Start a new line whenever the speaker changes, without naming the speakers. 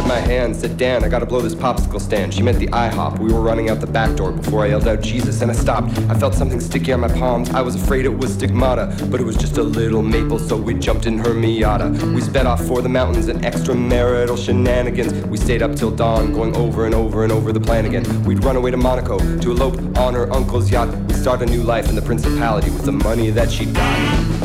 my hand, said, Dan, I gotta blow this popsicle stand. She meant the IHOP. We were running out the back door before I yelled out Jesus, and I stopped. I felt something sticky on my palms. I was afraid it was stigmata, but it was just a little maple, so we jumped in her Miata. We sped off for the mountains and extramarital shenanigans. We stayed up till dawn, going over and over and over the plan again. We'd run away to Monaco to elope on her uncle's yacht. We'd start a new life in the principality with the money that she got.